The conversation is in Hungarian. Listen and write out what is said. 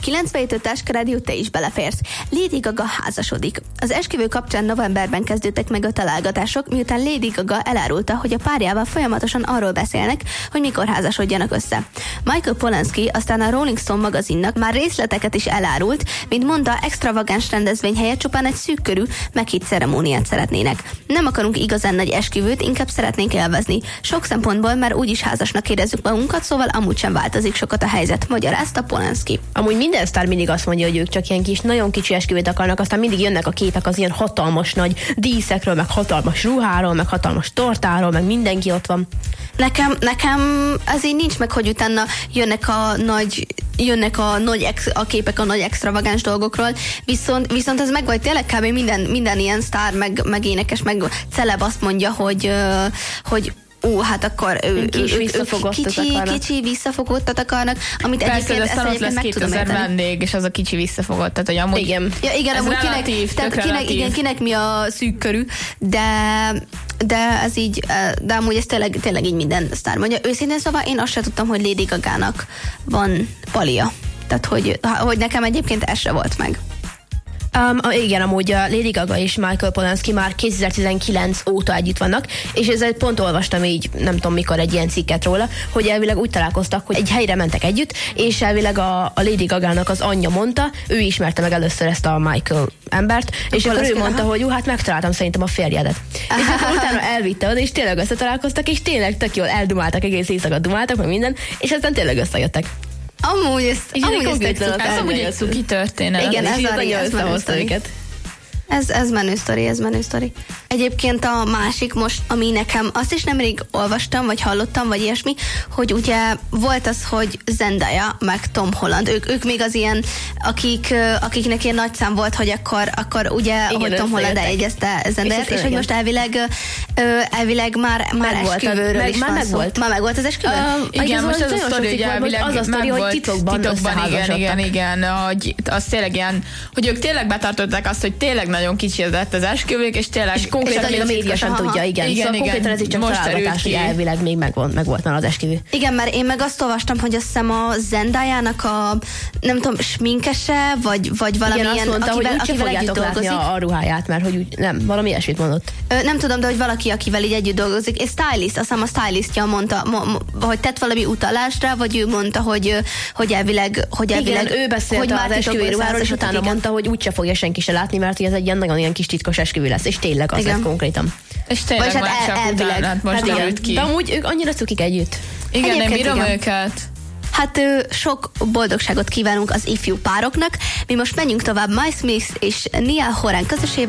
97 Táska Rádió, te is beleférsz. Lady Gaga házasodik. Az esküvő kapcsán novemberben kezdődtek meg a találgatások, miután Lady Gaga elárulta, hogy a párjával folyamatosan arról beszélnek, hogy mikor házasodjanak össze. Michael Polanski aztán a Rolling Stone magazinnak már részleteket is elárult, mint mondta, extravagáns rendezvény helyett csupán egy szűkkörű, meghitt ceremóniát szeretnének. Nem akarunk igazán nagy esküvőt, inkább szeretnénk élvezni. Sok szempontból már úgyis házasnak érezzük magunkat, szóval amúgy sem változik sokat a helyzet, magyarázta Polanski. Amúgy minden sztár mindig azt mondja, hogy ők csak ilyen kis, nagyon kicsi esküvőt akarnak, aztán mindig jönnek a képek az ilyen hatalmas nagy díszekről, meg hatalmas ruháról, meg hatalmas tortáról, meg mindenki ott van. Nekem ez így nincs meg, hogy utána jönnek a képek a nagy extravagáns dolgokról, viszont ez meg vagy tényleg kb. minden ilyen sztár, meg énekes, meg celeb azt mondja, hogy hát akkor kicsi visszafogottat akarnak, amit persze, egyébként ezt egyébként lesz meg tudom 2000 érteni. vendég, és az a kicsi visszafogott, tehát hogy amúgy igen. Ja, igen, ez amúgy relatív, kinek mi a szűk körű, de ez így, de amúgy ez tényleg így minden sztár mondja. Őszintén szóval én azt sem tudtam, hogy Lady Gagának van palia. Tehát, hogy nekem egyébként ez se volt meg. Igen, amúgy a Lady Gaga és Michael Polanski már 2019 óta együtt vannak, és ezzel pont olvastam így, nem tudom mikor, egy ilyen cikket róla, hogy elvileg úgy találkoztak, hogy egy helyre mentek együtt, és elvileg a Lady Gagának az anyja mondta, ő ismerte meg először ezt a Michael embert, és akkor ő mondta, hogy hát megtaláltam szerintem a férjedet. És akkor utána elvitte oda, és tényleg összetalálkoztak, és tényleg tök jól eldumáltak, egész éjszaka dumáltak, meg minden, és aztán tényleg összejöttek. Amúgy ez amúgy egy cuki történet. Igen, ez menő sztori. Ez menő sztori. Egyébként a másik most, ami nekem, azt is nemrég olvastam, vagy hallottam, vagy ilyesmi, hogy ugye volt az, hogy Zendaya, meg Tom Holland, ők még az ilyen, akiknek ilyen nagy szám volt, hogy akkor ugye, igen, hogy Tom Holland eljegyezte Zendayát, és hogy most elvileg már esküvőről is van szó. Már megvolt az esküvő? Igen, most ez a sztori, hogy elvileg az a sztori, hogy titokban igen, hogy az tényleg ilyen, hogy ők tényleg betartották azt, hogy tényleg nagyon kicsi lett az esküvők, és tényleg... És konkrétan még a média sem tudja, igen. Szóval konkrétan ez így csak találgatás, hogy elvileg még megvolt már az esküvő. Igen, mert én meg azt olvastam, hogy azt hiszem a Zendayának a, nem tudom, sminkese, vagy valamilyen, igen, azt mondta, akivel együtt dolgozik. A ruháját, mert hogy úgy, nem, valami ilyesmit mondott. Nem tudom, de hogy valaki, akivel így együtt dolgozik, és stylist, azt hiszem a stylistja mondta, hogy tett valami utalást rá, vagy ő mondta, hogy elvileg... Igen, ő beszélt az esküvő ruháról, és utána mondta, hogy úgyse fogja senki se látni, mert ez egy nagyon ilyen kis titkos esküvő lesz, és tényleg az lett konkrétan. És tényleg már csak utána, most derült ki. De amúgy ők annyira cukik együtt. Igen, én bírom őket. Hát sok boldogságot kívánunk az ifjú pároknak. Mi most menjünk tovább Miles Smith és Niall Horan közösségében.